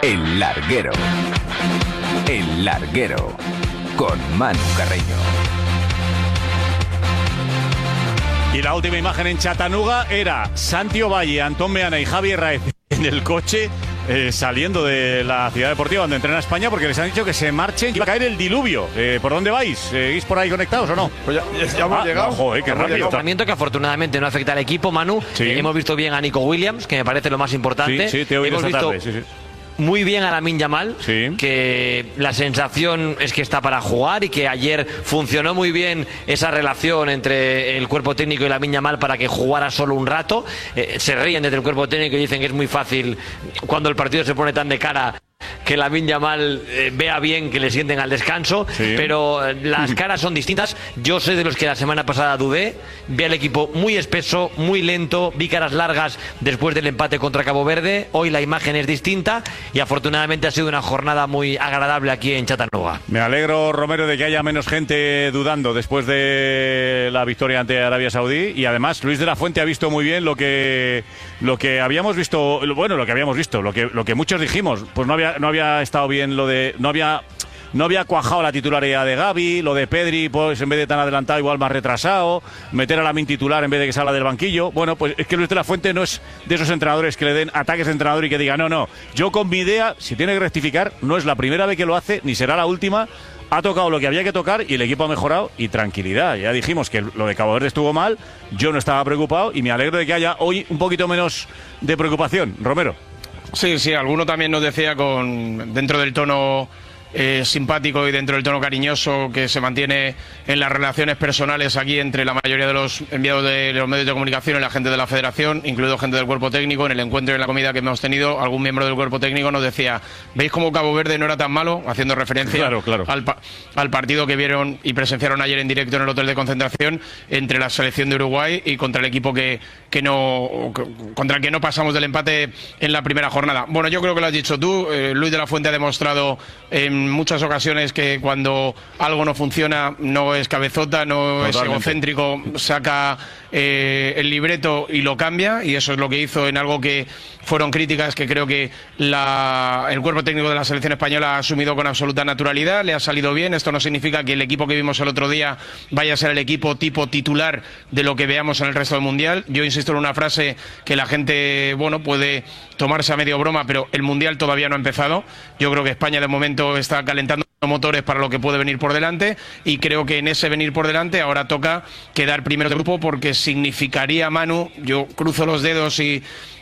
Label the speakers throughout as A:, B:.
A: El Larguero. El Larguero. Con Manu Carreño.
B: Y la última imagen en Chattanooga era Santi Ovalle, Antón Meana y Javier Raez en el coche saliendo de la ciudad deportiva donde entrena España, porque les han dicho que se marchen, que va a caer el diluvio. ¿Por dónde vais? ¿Seguís por ahí conectados o no?
C: Pues ya hemos llegado.
B: No, joder, qué rápido.
D: Que afortunadamente no afecta al equipo, Manu.
B: Sí.
D: Hemos visto bien a Nico Williams, que me parece lo más importante.
B: Sí, te he oído esta tarde. Sí.
D: Muy bien a Lamine Yamal, que la sensación es que está para jugar y que ayer funcionó muy bien esa relación entre el cuerpo técnico y Lamine Yamal para que jugara solo un rato. Se ríen desde el cuerpo técnico y dicen que es muy fácil cuando el partido se pone tan de cara que Lamine Yamal vea bien que le sienten al descanso, pero las caras son distintas. Yo soy de los que la semana pasada dudé, vi al equipo muy espeso, muy lento, vi caras largas después del empate contra Cabo Verde. Hoy la imagen es distinta y afortunadamente ha sido una jornada muy agradable aquí en Chattanooga.
B: Me alegro, Romero, de que haya menos gente dudando después de la victoria ante Arabia Saudí, y además Luis de la Fuente ha visto muy bien lo que habíamos visto, bueno, lo que muchos dijimos. Pues no había estado bien no había cuajado la titularidad de Gavi, lo de Pedri, pues en vez de tan adelantado igual más retrasado, meter a Lamine titular en vez de que salga del banquillo. Bueno, pues es que Luis de la Fuente no es de esos entrenadores que le den ataques de entrenador y que diga no, yo con mi idea, si tiene que rectificar, no es la primera vez que lo hace, ni será la última. Ha tocado lo que había que tocar y el equipo ha mejorado, y tranquilidad. Ya dijimos que lo de Cabo Verde estuvo mal, yo no estaba preocupado y me alegro de que haya hoy un poquito menos de preocupación. Romero.
C: Sí, alguno también nos decía dentro del tono simpático y dentro del tono cariñoso que se mantiene en las relaciones personales aquí entre la mayoría de los enviados de los medios de comunicación y la gente de la federación, incluido gente del cuerpo técnico. En el encuentro y en la comida que hemos tenido, algún miembro del cuerpo técnico nos decía: ¿veis cómo Cabo Verde no era tan malo? Haciendo referencia al partido que vieron y presenciaron ayer en directo en el hotel de concentración entre la selección de Uruguay y contra el equipo contra el que no pasamos del empate en la primera jornada. Bueno, yo creo que lo has dicho tú. Luis de la Fuente ha demostrado en muchas ocasiones que cuando algo no funciona no es cabezota, no es egocéntrico, saca el libreto y lo cambia, y eso es lo que hizo en algo que fueron críticas que creo que el cuerpo técnico de la selección española ha asumido con absoluta naturalidad. Le ha salido bien. Esto no significa que el equipo que vimos el otro día vaya a ser el equipo tipo titular de lo que veamos en el resto del Mundial. Yo insisto en una frase que la gente puede tomarse a medio broma, pero el Mundial todavía no ha empezado. Yo creo que España de momento está calentando motores para lo que puede venir por delante, y creo que en ese venir por delante ahora toca quedar primero de grupo, porque significaría, Manu, yo cruzo los dedos y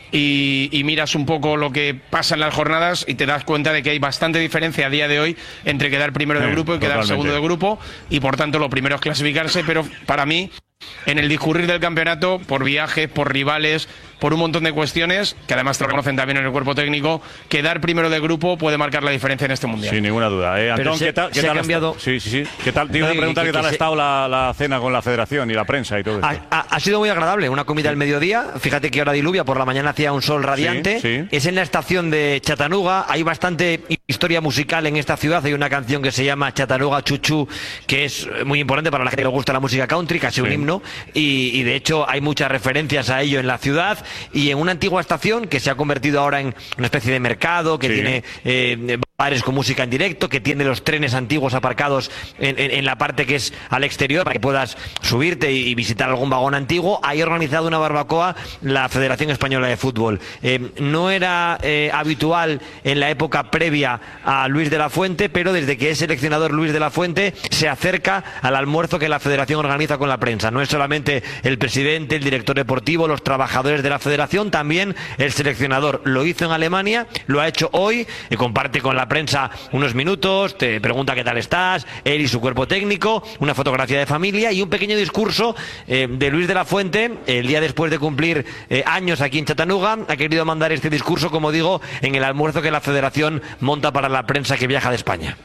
C: miras un poco lo que pasa en las jornadas y te das cuenta de que hay bastante diferencia a día de hoy entre quedar primero de grupo y quedar segundo de grupo, y por tanto lo primero es clasificarse. Pero para mí, en el discurrir del campeonato, por viajes, por rivales, por un montón de cuestiones que además te lo conocen también en el cuerpo técnico, quedar primero de grupo puede marcar la diferencia en este Mundial.
B: Sin ninguna duda. Antón, ¿qué tal ha cambiado? Sí. ¿Qué tal? Te iba a preguntar qué tal ha estado la cena con la federación y la prensa y todo eso.
D: Ha sido muy agradable, una comida al mediodía. Fíjate que ahora diluvia, por la mañana hacía un sol radiante. Es en la estación de Chattanooga. Hay bastante historia musical en esta ciudad. Hay una canción que se llama Chattanooga Chuchu, que es muy importante para la gente que le gusta la música country, casi un himno. Y de hecho hay muchas referencias a ello en la ciudad, y en una antigua estación que se ha convertido ahora en una especie de mercado, que tiene bares con música en directo, que tiene los trenes antiguos aparcados en la parte que es al exterior para que puedas subirte y visitar algún vagón antiguo. Hay organizado una barbacoa la Federación Española de Fútbol. No era habitual en la época previa a Luis de la Fuente, pero desde que es seleccionador Luis de la Fuente se acerca al almuerzo que la Federación organiza con la prensa. No es solamente el presidente, el director deportivo, los trabajadores de la Federación, también el seleccionador. Lo hizo en Alemania, lo ha hecho hoy, comparte con la prensa unos minutos, te pregunta qué tal estás, él y su cuerpo técnico, una fotografía de familia y un pequeño discurso de Luis de la Fuente. El día después de cumplir años aquí en Chattanooga, ha querido mandar este discurso, como digo, en el almuerzo que la Federación monta para la prensa que viaja de España.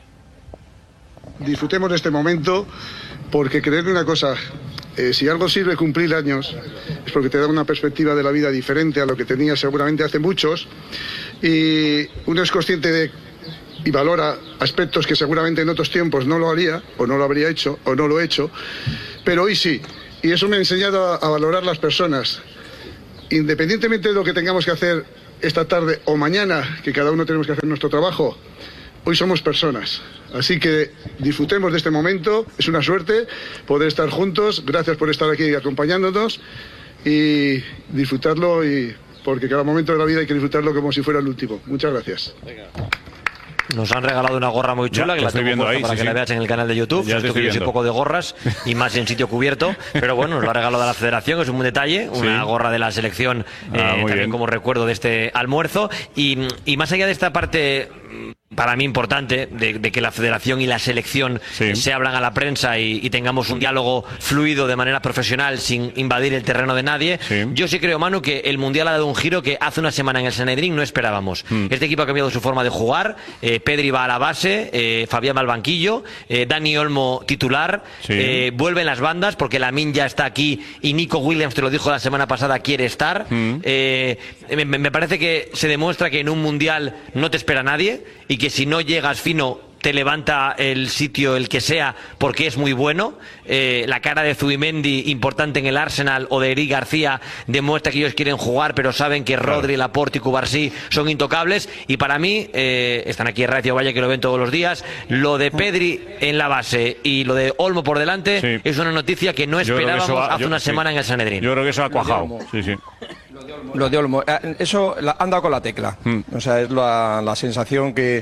E: Disfrutemos de este momento, porque creedme una cosa, si algo sirve cumplir años es porque te da una perspectiva de la vida diferente a lo que tenía seguramente hace muchos, y uno es consciente de y valora aspectos que seguramente en otros tiempos no lo haría, o no lo habría hecho, o no lo he hecho, pero hoy sí, y eso me ha enseñado a valorar las personas, independientemente de lo que tengamos que hacer esta tarde o mañana, que cada uno tenemos que hacer nuestro trabajo, hoy somos personas. Así que disfrutemos de este momento, es una suerte poder estar juntos, gracias por estar aquí acompañándonos y disfrutarlo, porque cada momento de la vida hay que disfrutarlo como si fuera el último. Muchas gracias.
D: Nos han regalado una gorra muy chula, que la estoy viendo ahí, para que la veas en el canal de YouTube. Esto que yo soy un poco de gorras y más en sitio cubierto, pero bueno, nos lo ha regalado la Federación, es un buen detalle, una gorra de la selección también bien, como recuerdo de este almuerzo. Y más allá de esta parte para mí importante de que la Federación y la selección se abran a la prensa y tengamos un diálogo fluido de manera profesional sin invadir el terreno de nadie, yo sí creo, Manu, que el Mundial ha dado un giro que hace una semana en el Sanedrín no esperábamos. Este equipo ha cambiado su forma de jugar, Pedri va a la base, Fabián va al banquillo, Dani Olmo titular, vuelven las bandas porque Lamine ya está aquí y Nico Williams, te lo dijo la semana pasada, quiere estar. Me parece que se demuestra que en un Mundial no te espera nadie y que si no llegas fino te levanta el sitio el que sea porque es muy bueno. La cara de Zubimendi, importante en el Arsenal, o de Eric García, demuestra que ellos quieren jugar pero saben que Rodri, Laporte y Cubarsí son intocables. Y para mí, están aquí Recio Valle que lo ven todos los días, lo de Pedri en la base y lo de Olmo por delante es una noticia que no esperábamos hace una semana en el Sanedrín.
B: Yo creo que eso ha cuajado.
F: Lo de Olmo, eso han dado con la tecla. O sea, es la sensación que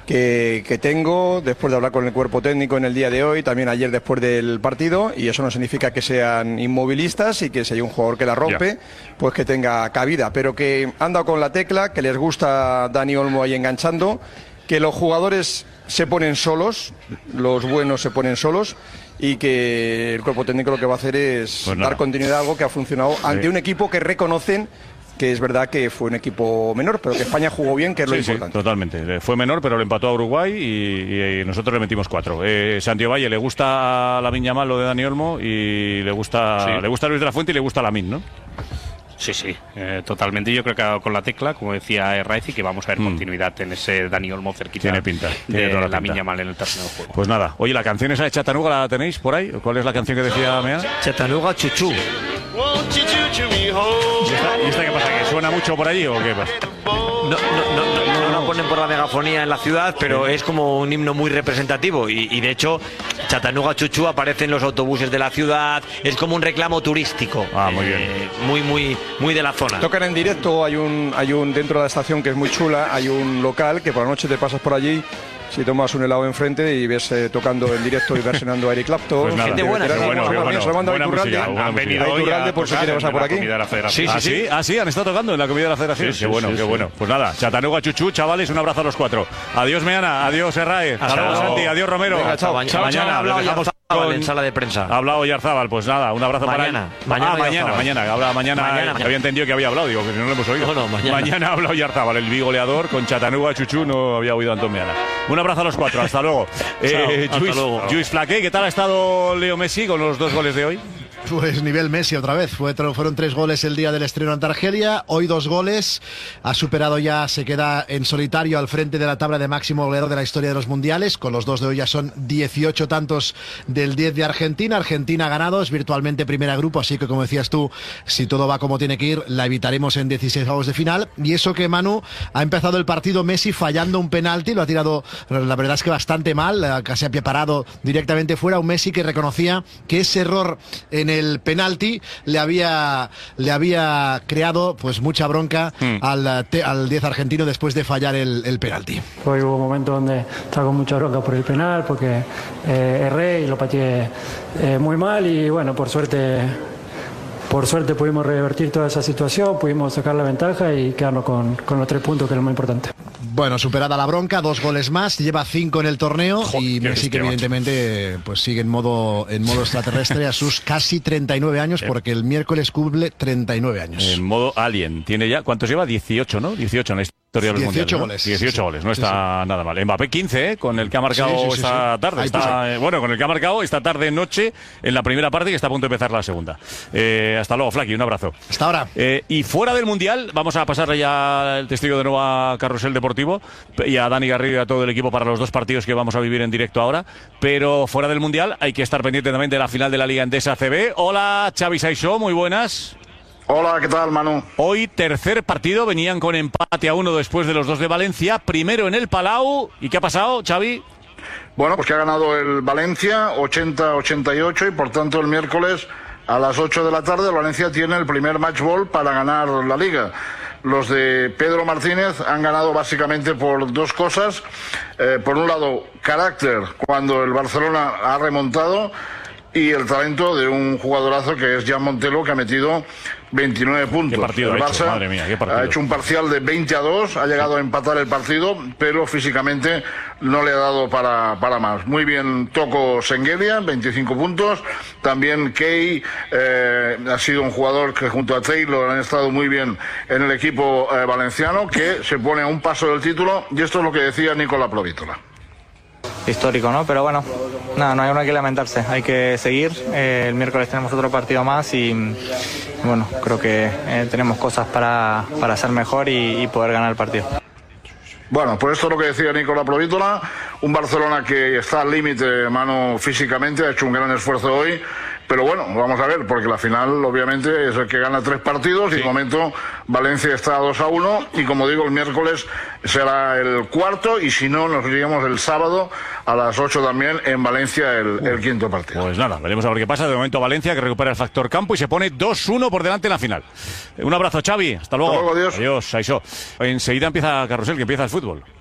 F: tengo después de hablar con el cuerpo técnico en el día de hoy, también ayer después del partido, y eso no significa que sean inmovilistas y que si hay un jugador que la rompe, pues que tenga cabida, pero que han dado con la tecla, que les gusta Dani Olmo ahí enganchando, que los jugadores se ponen solos, los buenos se ponen solos, y que el cuerpo técnico lo que va a hacer es dar continuidad a algo que ha funcionado ante un equipo que reconocen que es verdad que fue un equipo menor, pero que España jugó bien, que es lo importante.
B: Totalmente. Fue menor, pero le empató a Uruguay y nosotros le metimos 4. Santiago Valle le gusta a Lamine Yamal lo de Dani Olmo y le gusta Luis de la Fuente y le gusta a Lamine, ¿no?
G: Sí, totalmente. Yo creo que ha dado con la tecla, como decía Raizi, que vamos a ver continuidad en ese Dani Olmo cerquita.
B: Tiene pinta.
G: De Lamine Yamal en el terreno de juego.
B: Pues nada. Oye, ¿la canción esa de Chatanuga la tenéis por ahí? ¿Cuál es la canción que decía Mea?
D: Chatanuga Chuchú.
B: ¿Y esta qué pasa? ¿Que suena mucho por allí o qué pasa?
D: No lo ponen por la megafonía en la ciudad, pero es como un himno muy representativo y de hecho Chatanuga Chuchú aparece en los autobuses de la ciudad, es como un reclamo turístico.
B: Muy bien.
D: Muy de la zona.
F: Tocan en directo, hay un dentro de la estación que es muy chula, hay un local que por la noche te pasas por allí. Si tomas un helado enfrente y ves tocando en directo y versionando a Eric Clapton.
D: Pues gente buena.
B: Han
F: venido a Iturralde por si quiere pasar por aquí.
B: Sí, han estado tocando en la comida de la Federación. Qué bueno. Pues nada, Chatanuga Chuchú, chavales, un abrazo a los 4. Adiós Meana, adiós Herrae, adiós Santi, adiós Romero.
D: Mañana les dejamos en sala de prensa.
B: Ha hablado Oyarzábal, pues nada, un abrazo para él. Mañana. Había entendido que había hablado, digo, que no lo hemos oído. Mañana ha hablado Oyarzábal, el bigoleador, con Chatanuga Chuchú, no había oído a Antón Meana. Un abrazo a los 4, hasta luego. Lluís Flaqué, ¿qué tal ha estado Leo Messi con los 2 goles de hoy?
H: Pues nivel Messi otra vez. Fueron 3 goles el día del estreno ante Argelia. Hoy 2 goles. Ha superado ya, se queda en solitario al frente de la tabla de máximo goleador de la historia de los mundiales. Con los 2 de hoy ya son 18 tantos del 10 de Argentina. Argentina ha ganado, es virtualmente primera grupo. Así que, como decías tú, si todo va como tiene que ir, la evitaremos en 16avos de final. Y eso que Manu ha empezado el partido Messi fallando un penalti. Lo ha tirado, la verdad es que bastante mal. Casi ha parado directamente fuera. Un Messi que reconocía que ese error en el penalti le había creado pues mucha bronca al 10 argentino después de fallar el penalti.
I: Hoy hubo momentos donde estaba con mucha bronca por el penal porque erré y lo pateé muy mal y bueno, por suerte pudimos revertir toda esa situación, pudimos sacar la ventaja y quedarnos con los 3 puntos, que es lo más importante.
H: Bueno, superada la bronca, 2 goles más, lleva 5 en el torneo. Y Messi que evidentemente pues sigue en modo extraterrestre a sus casi 39 años, porque el miércoles cumple 39 años.
B: En modo alien. Tiene ya, ¿cuántos lleva? 18, ¿no? 18 en la historia de los
H: 18
B: mundiales,
H: goles.
B: ¿no? 18 goles, no está nada mal. Mbappé 15, con el que ha marcado esta tarde. Con el que ha marcado esta tarde-noche en la primera parte, que está a punto de empezar la segunda. Hasta luego, Flaqui, un abrazo.
H: Hasta ahora.
B: Y fuera del mundial, vamos a pasarle ya el testigo de nuevo a Carrusel Deportivo y a Dani Garrido y a todo el equipo para los 2 partidos que vamos a vivir en directo ahora. Pero fuera del mundial hay que estar pendiente también de la final de la Liga Endesa CB. Hola, Xavi Saissó, muy buenas.
J: Hola, ¿qué tal, Manu?
B: Hoy tercer partido, venían con empate a 1 después de los 2 de Valencia, primero en el Palau. ¿Y qué ha pasado, Xavi?
J: Bueno, pues que ha ganado el Valencia 80-88 y por tanto el miércoles a las 8 de la tarde el Valencia tiene el primer match ball para ganar la Liga. Los de Pedro Martínez han ganado básicamente por dos cosas. Por un lado, carácter cuando el Barcelona ha remontado, y el talento de un jugadorazo que es Jan Montelo, que ha metido 29 puntos.
B: ¿Qué partido
J: el
B: ha
J: Barça
B: hecho? Madre mía, ¿qué partido?
J: Ha hecho un parcial de 20-2, ha llegado a empatar el partido, pero físicamente no le ha dado para más. Muy bien Toko Sengelia, 25 puntos. También Key ha sido un jugador que junto a Taylor han estado muy bien en el equipo valenciano, que se pone a un paso del título, y esto es lo que decía Nicola Provítola.
K: Histórico, ¿no? Pero bueno, nada, no hay que lamentarse, hay que seguir. El miércoles tenemos otro partido más y bueno, creo que tenemos cosas para ser mejor y poder ganar el partido.
J: Bueno, pues esto es lo que decía Nicola Provítola, un Barcelona que está al límite, mano, físicamente, ha hecho un gran esfuerzo hoy, pero bueno, vamos a ver, porque la final obviamente es el que gana 3 partidos, y de momento Valencia está 2-1, y como digo, el miércoles será el cuarto, y si no, nos iríamos el sábado a las 8 también en Valencia el quinto partido.
B: Pues nada, veremos a ver qué pasa. De momento Valencia, que recupera el factor campo y se pone 2-1 por delante en la final. Un abrazo, Xavi, hasta luego.
J: Hasta luego, adiós.
B: Adiós, Aisó. Enseguida empieza Carrusel, que empieza el fútbol.